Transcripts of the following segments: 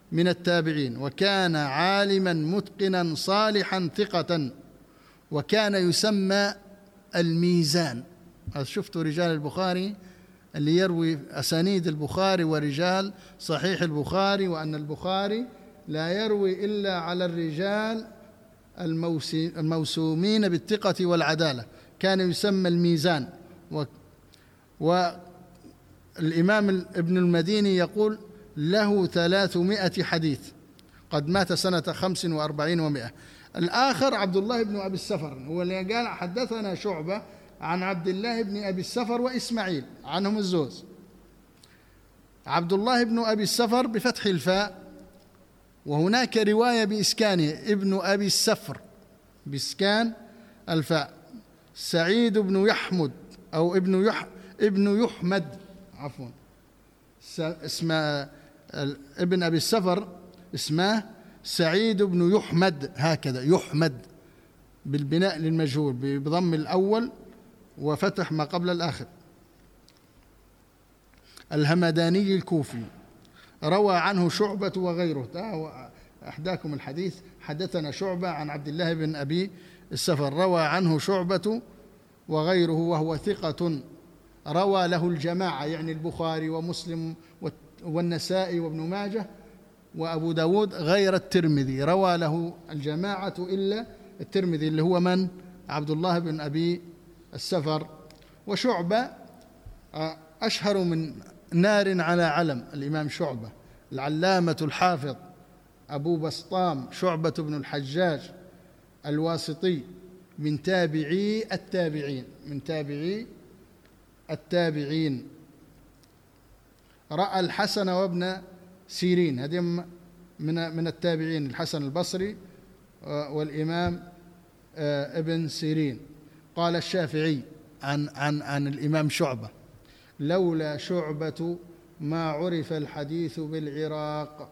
من التابعين، وكان عالما متقنا صالحا ثقة، وكان يسمى الميزان. شفتوا رجال البخاري اللي يروي أسانيد البخاري ورجال صحيح البخاري، وأن البخاري لا يروي إلا على الرجال الموسومين بالثقة والعدالة، كان يسمى الميزان. والإمام ابن المديني يقول له 300 حديث، قد مات سنة 45 و100. الآخر عبد الله بن أبي السفر هو اللي قال حدثنا شعبة عن عبد الله بن أبي السفر وإسماعيل، عنهم الزوز. عبد الله بن أبي السفر بفتح الفاء، وهناك رواية بإسكانه ابن أبي السفر بإسكان الفاء. سعيد بن يحمد أو ابن يحمد عفوا، اسمه ابن أبي السفر اسمه سعيد بن يحمد، هكذا يحمد بالبناء للمجهول بضم الأول وفتح ما قبل الآخر. الهمداني الكوفي، روى عنه شعبة وغيره. أحداكم الحديث، حدثنا شعبة عن عبد الله بن أبي السفر، روى عنه شعبة وغيره، وهو ثقة، روى له الجماعة، يعني البخاري ومسلم والنسائي وابن ماجه وأبو داود، غير الترمذي، روى له الجماعة إلا الترمذي اللي هو من؟ عبد الله بن أبي السفر. وشعبة أشهر من نار على علم، الإمام شعبة العلامة الحافظ أبو بسطام شعبة بن الحجاج الواسطي، من تابعي التابعين، من تابعي التابعين. رأى الحسن وابن سيرين، هذه من التابعين، الحسن البصري والإمام ابن سيرين. قال الشافعي عن الإمام شعبة: لولا شعبة ما عرف الحديث بالعراق.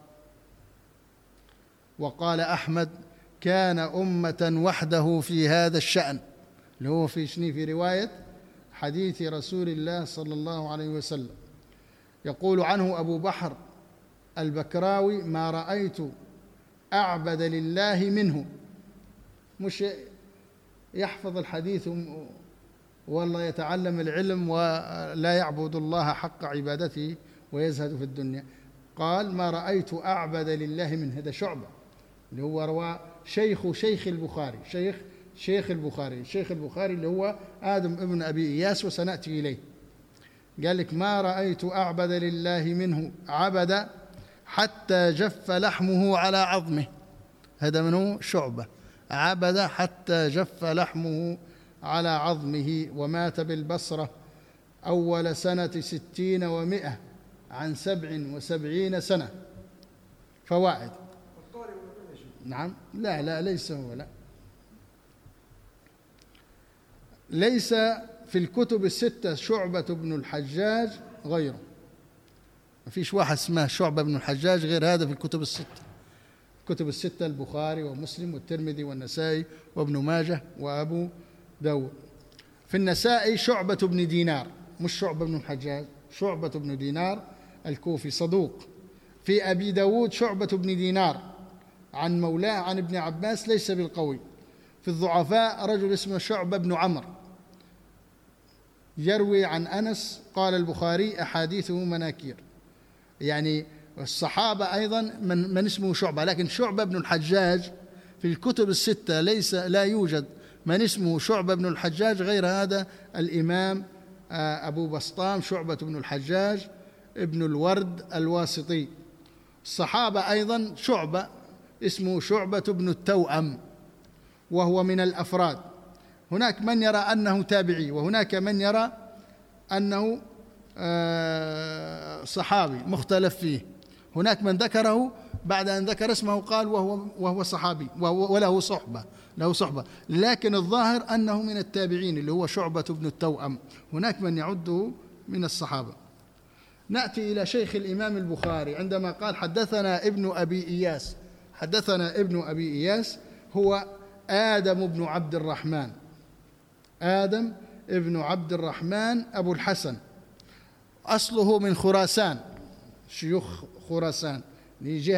وقال أحمد: كان أمة وحده في هذا الشأن، اللي هو في رواية حديث رسول الله صلى الله عليه وسلم. يقول عنه أبو بحر البكراوي: ما رأيت أعبد لله منه. مش يحفظ الحديث والله يتعلم العلم ولا يعبد الله حق عبادته ويزهد في الدنيا. قال: ما رأيت أعبد لله منه. هذا شعبة اللي هو روى شيخ البخاري، شيخ البخاري اللي هو آدم ابن أبي إياس، وسنأتي إليه. قال لك: ما رأيت أعبد لله منه، عبد حتى جف لحمه على عظمه. هذا منه شعبة، عبد حتى جف لحمه على عظمه. ومات بالبصرة أول سنة 60 و100 عن 77 سنة. فوائد. نعم، لا ليس هو، لا ليس في الكتب الستة شعبة بن الحجاج غيره. ما فيش واحد اسمه شعبة بن الحجاج غير هذا في الكتب الستة. الكتب الستة البخاري ومسلم والترمذي والنسائي وابن ماجه وأبو داود. في النسائي شعبة بن دينار، مش شعبة بن الحجاج، شعبة بن دينار الكوفي صدوق. في أبي داود شعبة بن دينار عن مولاه عن ابن عباس ليس بالقوي. في الضعفاء رجل اسمه شعبة بن عمرو يروي عن أنس، قال البخاري: أحاديثه مناكير. يعني الصحابة أيضا من اسمه شعبة، لكن شعبة بن الحجاج في الكتب الستة لا يوجد من اسمه شعبة بن الحجاج غير هذا الإمام أبو بسطام شعبة بن الحجاج ابن الورد الواسطي. الصحابة أيضا شعبة اسمه شعبة بن التوأم، وهو من الأفراد. هناك من يرى أنه تابعي، وهناك من يرى أنه صحابي، مختلف فيه. هناك من ذكره بعد أن ذكر اسمه قال وهو صحابي وله صحبة، لكن الظاهر أنه من التابعين، اللي هو شعبة بن التوأم. هناك من يعده من الصحابة. نأتي إلى شيخ الإمام البخاري عندما قال: حدثنا ابن أبي إياس. حدثنا ابن أبي إياس هو آدم بن عبد الرحمن، آدم ابن عبد الرحمن أبو الحسن، أصله من خراسان، شيوخ خراسان.